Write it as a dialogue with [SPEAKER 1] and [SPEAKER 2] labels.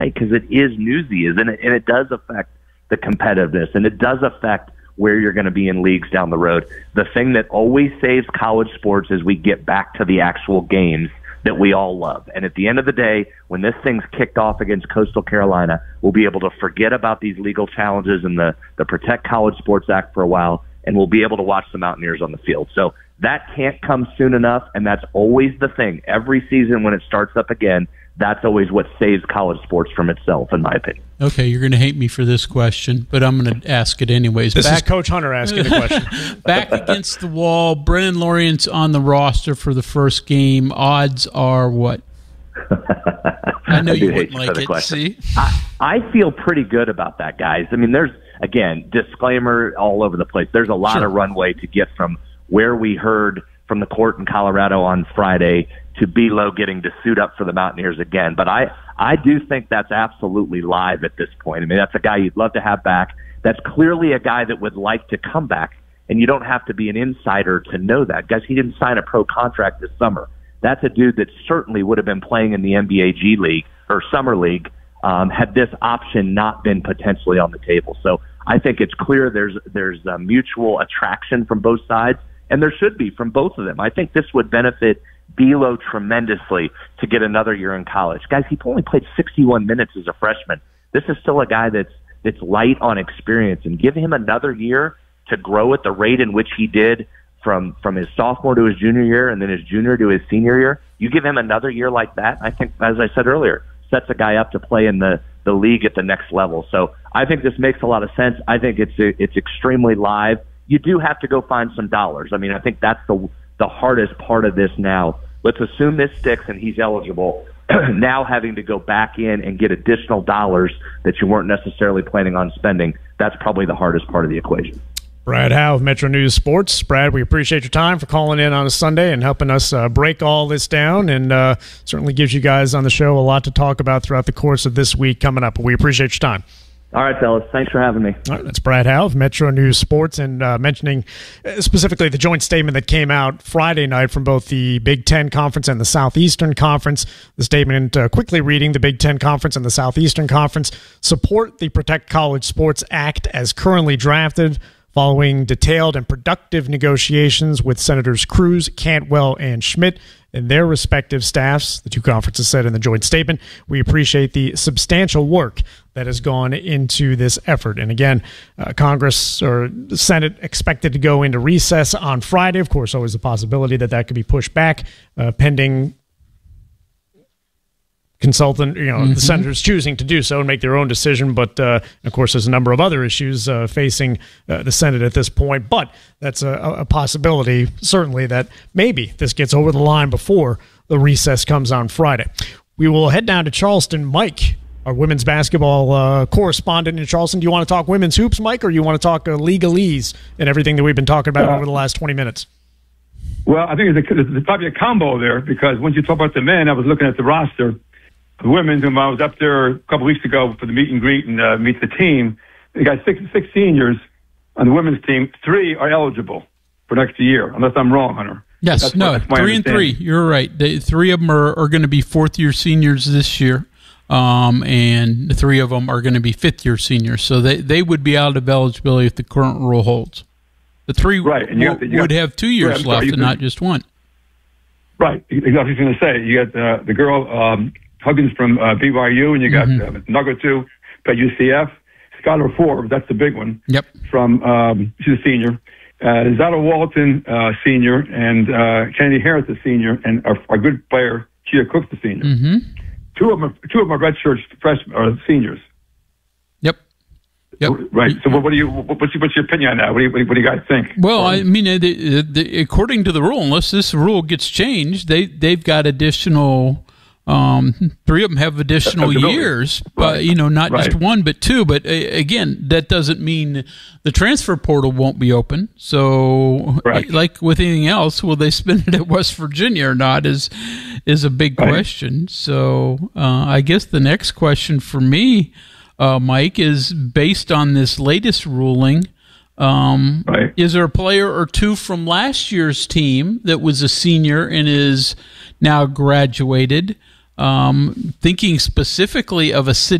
[SPEAKER 1] because it is newsies, and it does affect the competitiveness, and it does affect where you're going to be in leagues down the road. The thing that always saves college sports is we get back to the actual games that we all love. And at the end of the day, when this thing's kicked off against Coastal Carolina, we'll be able to forget about these legal challenges and the Protect College Sports Act for a while, and we'll be able to watch the Mountaineers on the field. So that can't come soon enough, and that's always the thing. Every season when it starts up again, that's always what saves college sports from itself, in my opinion.
[SPEAKER 2] Okay, you're going to hate me for this question, but I'm going to ask it anyways.
[SPEAKER 3] This is Coach Hunter asking the question.
[SPEAKER 2] Back against the wall, Brennan Lorient's on the roster for the first game. Odds are what? I know you wouldn't like it. See?
[SPEAKER 1] I feel pretty good about that, guys. I mean, there's, again, disclaimer all over the place. There's a lot of runway to get from where we heard from the court in Colorado on Friday to Belo getting to suit up for the Mountaineers again. But I do think that's absolutely live at this point. I mean, that's a guy you'd love to have back. That's clearly a guy that would like to come back, and you don't have to be an insider to know that. Guys, he didn't sign a pro contract this summer. That's a dude that certainly would have been playing in the NBA G League or Summer League had this option not been potentially on the table. So I think it's clear there's a mutual attraction from both sides, and there should be from both of them. I think this would benefit Belo tremendously to get another year in college. Guys, he only played 61 minutes as a freshman. This is still a guy that's light on experience, and give him another year to grow at the rate in which he did from his sophomore to his junior year and then his junior to his senior year. You give him another year like that, I think, as I said earlier, sets a guy up to play in the league at the next level. So I think this makes a lot of sense. I think it's extremely live. You do have to go find some dollars. I mean, I think that's the hardest part of this now. Let's assume this sticks and he's eligible. Now having to go back in and get additional dollars that you weren't necessarily planning on spending, that's probably the hardest part of the equation.
[SPEAKER 3] Brad Howe of Metro News Sports. Brad, we appreciate your time for calling in on a Sunday and helping us break all this down, and certainly gives you guys on the show a lot to talk about throughout the course of this week coming up. But we appreciate your time.
[SPEAKER 1] All right, fellas. Thanks for having me.
[SPEAKER 3] All right, that's Brad Howe of Metro News Sports, and mentioning specifically the joint statement that came out Friday night from both the Big Ten Conference and the Southeastern Conference. The statement, quickly reading, the Big Ten Conference and the Southeastern Conference support the Protect College Sports Act as currently drafted, following detailed and productive negotiations with Senators Cruz, Cantwell, and Schmidt and their respective staffs. The two conferences said in the joint statement, we appreciate the substantial work that has gone into this effort. And again, Congress or the Senate expected to go into recess on Friday. Of course, always the possibility that could be pushed back pending consultant, the senators choosing to do so and make their own decision. But, of course, there's a number of other issues facing the Senate at this point. But that's a possibility, certainly, that maybe this gets over the line before the recess comes on Friday. We will head down to Charleston. Mike, our women's basketball correspondent in Charleston. Do you want to talk women's hoops, Mike, or you want to talk legalese and everything that we've been talking about over the last 20 minutes?
[SPEAKER 4] Well, I think there's probably a combo there, because when you talk about the men, I was looking at the roster. The women, when I was up there a couple weeks ago for the meet and greet and meet the team, they got six seniors on the women's team. 3 are eligible for next year, unless I'm wrong, Hunter.
[SPEAKER 2] Yes, that's 3 and 3. You're right. 3 of them are going to be fourth-year seniors this year, and 3 of them are going to be fifth-year seniors. So they would be out of eligibility if the current rule holds. The 3 would have 2 years left and not just 1.
[SPEAKER 4] Right. Exactly what I was going to say. You got the girl Huggins from BYU, and you got Nugget at UCF. Skylar Forbes, that's the big one. Yep. From she's a senior. Zada Walton, senior, and Kennedy Harris, a senior, and our good player Chia Cook's the senior. Mm-hmm. Two of them are redshirt freshmen or seniors.
[SPEAKER 2] Yep.
[SPEAKER 4] Right. So, what's your opinion on that? What do you guys think?
[SPEAKER 2] Well, I mean, according to the rule, unless this rule gets changed, they've got additional. 3 of them have additional years, but not just 1, but 2. But again, that doesn't mean the transfer portal won't be open. So, like with anything else, will they spend it at West Virginia or not is a big question. So, I guess the next question for me, Mike, is based on this latest ruling. Is there a player or 2 from last year's team that was a senior and is now graduated thinking specifically of a city